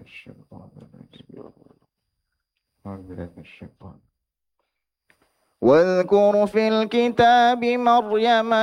الشيطان الرجيم. أعوذ بالله من الشيطان. واذكر في الكتاب مريم